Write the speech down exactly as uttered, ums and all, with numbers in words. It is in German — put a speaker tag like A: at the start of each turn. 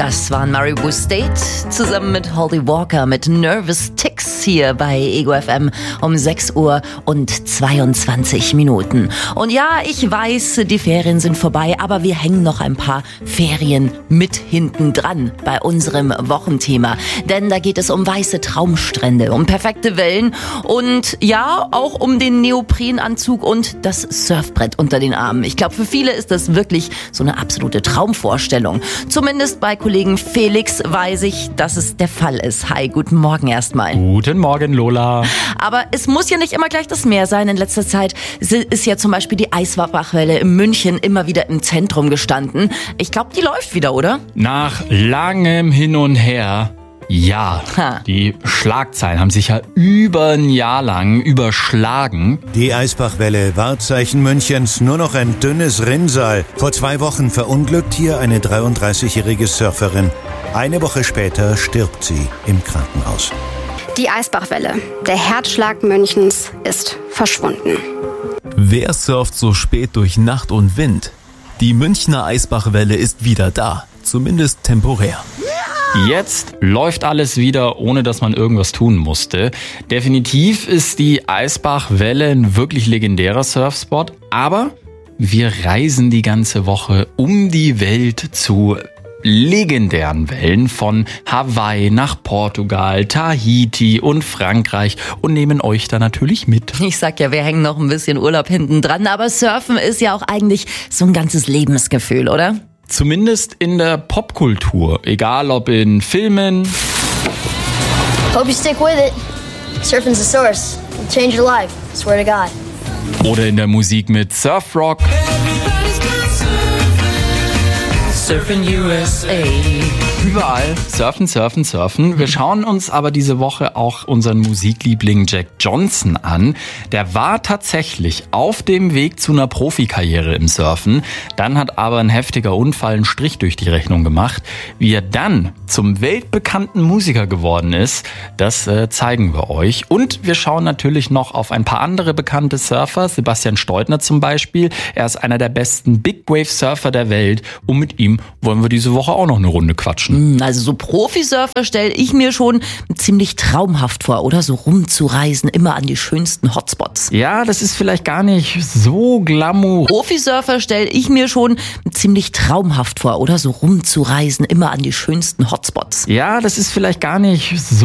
A: Das waren Maribu State zusammen mit Holly Walker mit Nervous Ticks hier bei Ego F M um sechs Uhr und zweiundzwanzig Minuten. Und ja, ich weiß, die Ferien sind vorbei, aber wir hängen noch ein paar Ferien mit hinten dran bei unserem Wochenthema. Denn da geht es um weiße Traumstrände, um perfekte Wellen und ja, auch um den Neoprenanzug und das Surfbrett unter den Armen. Ich glaube, für viele ist das wirklich so eine absolute Traumvorstellung. Zumindest bei Kollegen Felix weiß ich, dass es der Fall ist. Hi, guten Morgen erstmal.
B: Guten Morgen, Lola.
A: Aber es muss ja nicht immer gleich das Meer sein. In letzter Zeit ist ja zum Beispiel die Eisbachwelle in München immer wieder im Zentrum gestanden. Ich glaube, die läuft wieder, oder?
B: Nach langem Hin und Her, ja.
A: Ha.
B: Die Schlagzeilen haben sich ja über ein Jahr lang überschlagen.
C: Die Eisbachwelle, Wahrzeichen Münchens, nur noch ein dünnes Rinnsal. Vor zwei Wochen verunglückt hier eine dreiunddreißigjährige Surferin. Eine Woche später stirbt sie im Krankenhaus.
D: Die Eisbachwelle, der Herzschlag Münchens, ist verschwunden.
E: Wer surft so spät durch Nacht und Wind? Die Münchner Eisbachwelle ist wieder da, zumindest temporär.
B: Jetzt läuft alles wieder, ohne dass man irgendwas tun musste. Definitiv ist die Eisbachwelle ein wirklich legendärer Surfspot, aber wir reisen die ganze Woche um die Welt zu legendären Wellen von Hawaii nach Portugal, Tahiti und Frankreich und nehmen euch da natürlich mit.
A: Ich sag ja, wir hängen noch ein bisschen Urlaub hinten dran, aber Surfen ist ja auch eigentlich so ein ganzes Lebensgefühl, oder?
B: Zumindest in der Popkultur, egal ob in Filmen,
F: Hope you stick with it. Surfing's the source. It'll change your life. Swear to God.
B: oder in der Musik mit Surfrock.
A: Surfing U S A.
B: Überall surfen, surfen, surfen. Wir schauen uns aber diese Woche auch unseren Musikliebling Jack Johnson an. Der war tatsächlich auf dem Weg zu einer Profikarriere im Surfen. Dann hat aber ein heftiger Unfall einen Strich durch die Rechnung gemacht. Wie er dann zum weltbekannten Musiker geworden ist, das äh, zeigen wir euch. Und wir schauen natürlich noch auf ein paar andere bekannte Surfer. Sebastian Steutner zum Beispiel. Er ist einer der besten Big Wave Surfer der Welt. Und mit ihm wollen wir diese Woche auch noch eine Runde quatschen.
A: Also so Profisurfer stelle ich mir schon ziemlich traumhaft vor, oder? So rumzureisen, immer an die schönsten Hotspots.
B: Ja, das ist vielleicht gar nicht so glamour.
A: Profisurfer stelle ich mir schon ziemlich traumhaft vor, oder? So rumzureisen, immer an die schönsten Hotspots.
B: Ja, das ist vielleicht gar nicht so